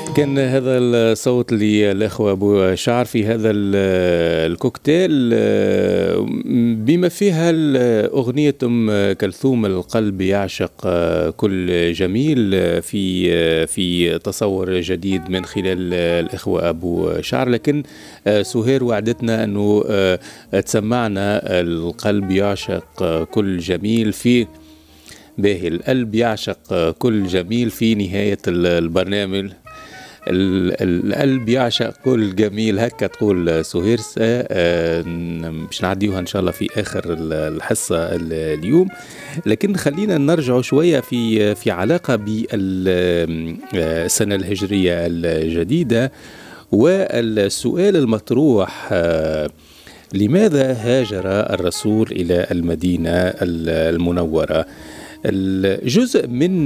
كان هذا الصوت للأخوة أبو شعر في هذا الكوكتيل بما فيها أغنية أم كلثوم القلب يعشق كل جميل في تصور جديد من خلال الأخوة أبو شعر. لكن سهير وعدتنا أنه تسمعنا القلب يعشق كل جميل في باهي القلب يعشق كل جميل في نهاية البرنامج. القلب يعشق كل جميل هكا تقول سهير. مش نعديوها ان شاء الله في اخر الحصه اليوم. لكن خلينا نرجع شويه في علاقه بالسنه الهجريه الجديده والسؤال المطروح: لماذا هاجر الرسول الى المدينه المنوره؟ الجزء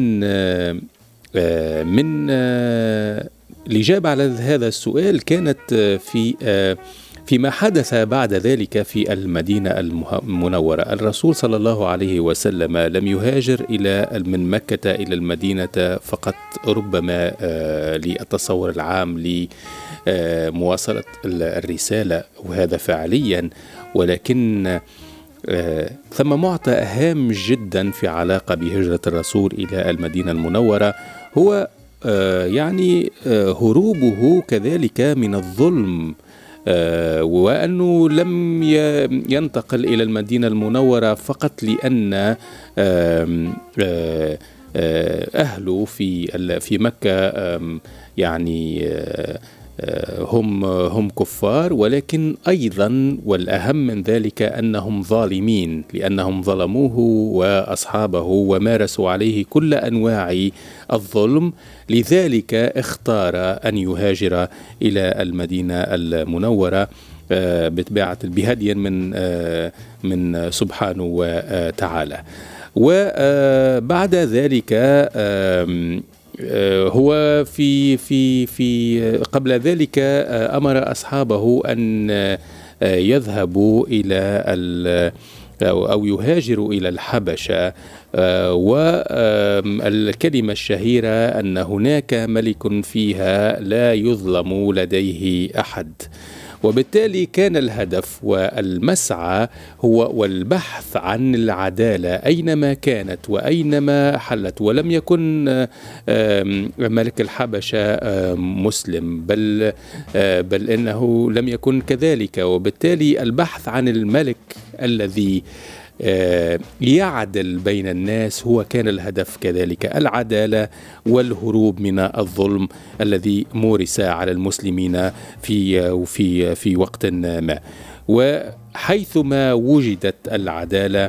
من الإجابة على هذا السؤال كانت فيما حدث بعد ذلك في المدينة المنورة. الرسول صلى الله عليه وسلم لم يهاجر من مكة إلى المدينة فقط، ربما للتصور العام لمواصلة الرسالة، وهذا فعليا، ولكن ثم معطى هام جدا في علاقة بهجرة الرسول إلى المدينة المنورة، هو هروبه كذلك من الظلم، وأنه لم ينتقل إلى المدينة المنورة فقط لأن أهله في مكة هم كفار، ولكن أيضا والأهم من ذلك أنهم ظالمين، لأنهم ظلموه وأصحابه ومارسوا عليه كل أنواع الظلم. لذلك اختار أن يهاجر إلى المدينة المنورة بهدي من سبحانه وتعالى. وبعد ذلك هو في قبل ذلك أمر أصحابه أن يذهبوا إلى أو يهاجروا إلى الحبشة، والكلمة الشهيرة أن هناك ملك فيها لا يظلم لديه أحد. وبالتالي كان الهدف والمسعى هو والبحث عن العدالة أينما كانت وأينما حلت. ولم يكن ملك الحبشة مسلم، بل إنه لم يكن كذلك، وبالتالي البحث عن الملك الذي يعدل بين الناس هو كان الهدف، كذلك العدالة والهروب من الظلم الذي مورس على المسلمين في وقت ما. وحيثما وجدت العدالة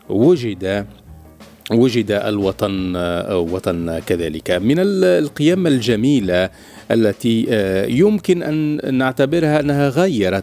وجد الوطن كذلك. من القيم الجميلة التي يمكن أن نعتبرها أنها غيرت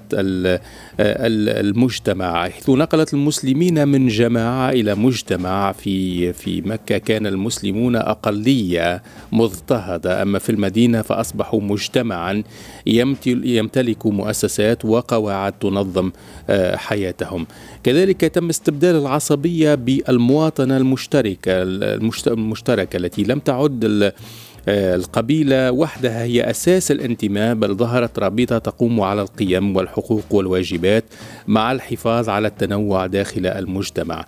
المجتمع، حيث نقلت المسلمين من جماعة إلى مجتمع. في مكة كان المسلمون أقلية مضطهدة، أما في المدينة فأصبحوا مجتمعا يمتلك مؤسسات وقواعد تنظم حياتهم. كذلك تم استبدال العصبية بالمواطنة المشتركة التي لم تعد القبيلة وحدها هي أساس الانتماء، بل ظهرت رابطة تقوم على القيم والحقوق والواجبات مع الحفاظ على التنوع داخل المجتمع.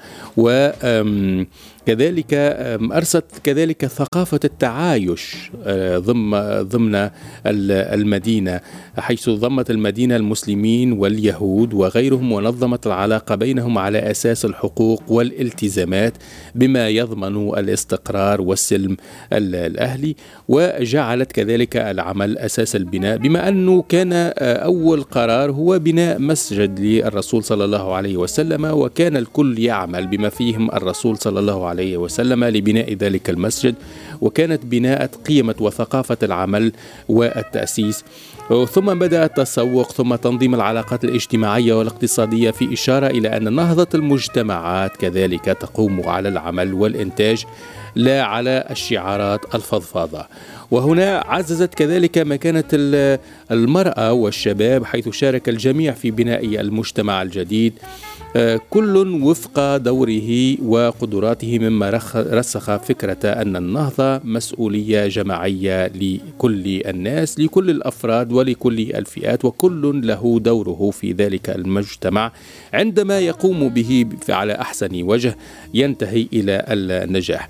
كذلك أرست كذلك ثقافة التعايش ضمن المدينة، حيث ضمت المدينة المسلمين واليهود وغيرهم، ونظمت العلاقة بينهم على أساس الحقوق والالتزامات بما يضمن الاستقرار والسلم الأهلي. وجعلت كذلك العمل أساس البناء، بما أنه كان أول قرار هو بناء مسجد للرسول صلى الله عليه وسلم، وكان الكل يعمل بما فيهم الرسول صلى الله عليه وسلم لبناء ذلك المسجد. وكانت بناء قيمة وثقافة العمل والتأسيس، ثم بدأ التسوق، ثم تنظيم العلاقات الاجتماعية والاقتصادية، في إشارة إلى أن نهضة المجتمعات كذلك تقوم على العمل والإنتاج لا على الشعارات الفضفاضة. وهنا عززت كذلك مكانة المرأة والشباب، حيث شارك الجميع في بناء المجتمع الجديد. كل وفق دوره وقدراته، مما رسخ فكرة أن النهضة مسؤولية جماعية لكل الناس، لكل الأفراد ولكل الفئات، وكل له دوره في ذلك المجتمع. عندما يقوم به على أحسن وجه ينتهي إلى النجاح.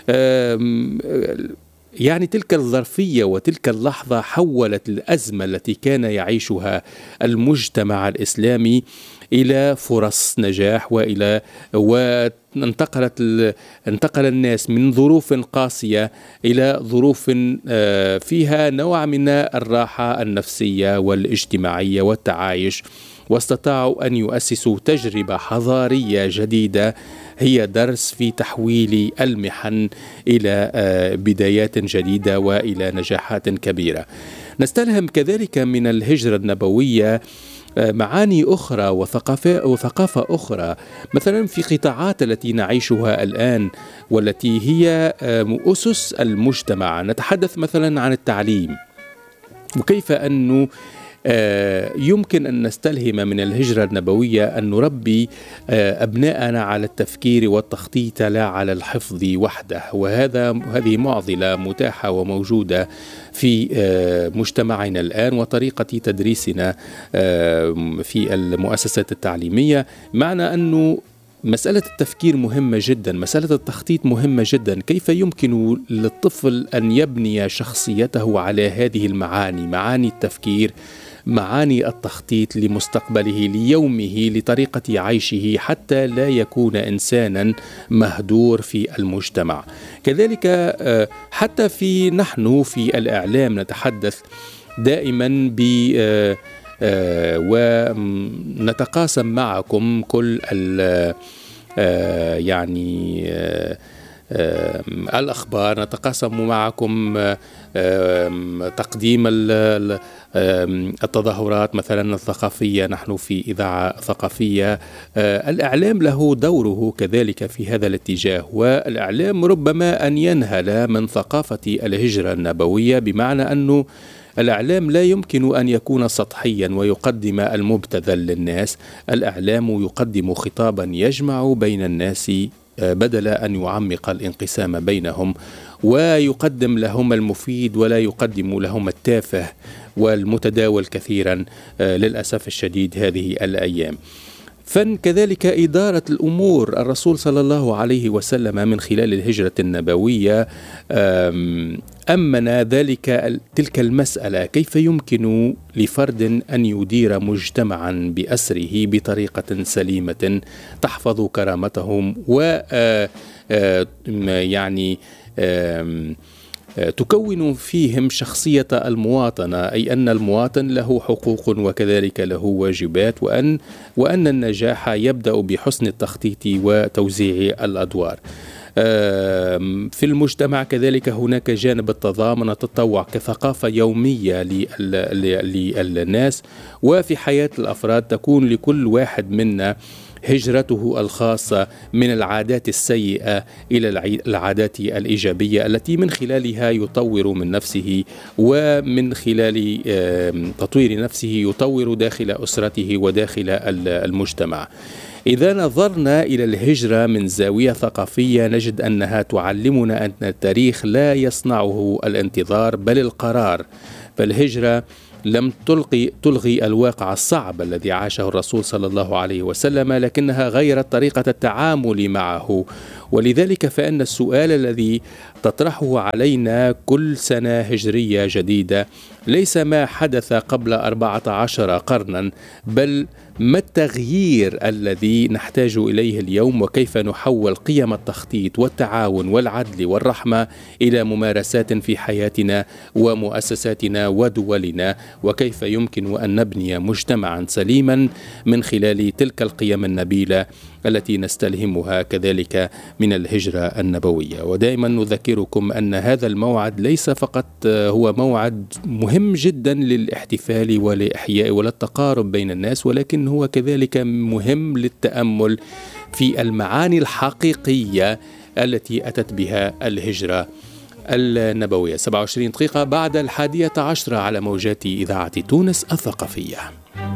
يعني تلك الظرفية وتلك اللحظة حولت الأزمة التي كان يعيشها المجتمع الإسلامي إلى فرص نجاح، انتقل الناس من ظروف قاسية إلى ظروف فيها نوع من الراحة النفسية والاجتماعية والتعايش، واستطاعوا أن يؤسسوا تجربة حضارية جديدة هي درس في تحويل المحن إلى بدايات جديدة وإلى نجاحات كبيرة. نستلهم كذلك من الهجرة النبوية معاني أخرى وثقافة أخرى، مثلا في قطاعات التي نعيشها الآن والتي هي أسس المجتمع. نتحدث مثلا عن التعليم، وكيف أنه يمكن أن نستلهم من الهجرة النبوية أن نربي أبناءنا على التفكير والتخطيط لا على الحفظ وحده، هذه معضلة متاحة وموجودة في مجتمعنا الآن وطريقة تدريسنا في المؤسسات التعليمية. معنى أنه مسألة التفكير مهمة جدا، مسألة التخطيط مهمة جدا. كيف يمكن للطفل أن يبني شخصيته على هذه المعاني، معاني التفكير، معاني التخطيط لمستقبله، ليومه، لطريقة عيشه، حتى لا يكون إنسانا مهدور في المجتمع. كذلك حتى نحن في الإعلام نتحدث دائما ونتقاسم معكم كل الأخبار، نتقاسم معكم تقديم التظاهرات مثلا الثقافية. نحن في إذاعة ثقافية، الإعلام له دوره كذلك في هذا الاتجاه، والإعلام ربما أن ينهل من ثقافة الهجرة النبوية، بمعنى أنه الإعلام لا يمكن أن يكون سطحيا ويقدم المبتذل للناس. الإعلام يقدم خطابا يجمع بين الناس بدل أن يعمق الانقسام بينهم، ويقدم لهم المفيد ولا يقدم لهم التافه والمتداول كثيرا للأسف الشديد هذه الأيام. فن كذلك إدارة الأمور. الرسول صلى الله عليه وسلم من خلال الهجرة النبوية أمن تلك المسألة، كيف يمكن لفرد أن يدير مجتمعا بأسره بطريقة سليمة تحفظ كرامتهم تكون فيهم شخصية المواطنة، أي أن المواطن له حقوق وكذلك له واجبات، وأن النجاح يبدأ بحسن التخطيط وتوزيع الأدوار. في المجتمع كذلك هناك جانب التضامن والتطوع كثقافة يومية للناس، وفي حياة الأفراد تكون لكل واحد منا هجرته الخاصة من العادات السيئة إلى العادات الإيجابية التي من خلالها يطور من نفسه، ومن خلال تطوير نفسه يطور داخل أسرته وداخل المجتمع. إذا نظرنا إلى الهجرة من زاوية ثقافية نجد أنها تعلمنا أن التاريخ لا يصنعه الانتظار بل القرار. فالهجرة لم تلغي الواقع الصعب الذي عاشه الرسول صلى الله عليه وسلم، لكنها غيرت طريقة التعامل معه. ولذلك فإن السؤال الذي تطرحه علينا كل سنة هجرية جديدة ليس ما حدث قبل 14 قرنا، بل ما التغيير الذي نحتاج إليه اليوم، وكيف نحول قيم التخطيط والتعاون والعدل والرحمة إلى ممارسات في حياتنا ومؤسساتنا ودولنا، وكيف يمكن أن نبني مجتمعا سليما من خلال تلك القيم النبيلة التي نستلهمها كذلك من الهجرة النبوية. ودائما نذكركم أن هذا الموعد ليس فقط هو موعد مهم جدا للاحتفال والإحياء وللتقارب بين الناس، ولكن هو كذلك مهم للتأمل في المعاني الحقيقية التي أتت بها الهجرة النبوية. 27 دقيقة بعد 11 على موجات إذاعة تونس الثقافية.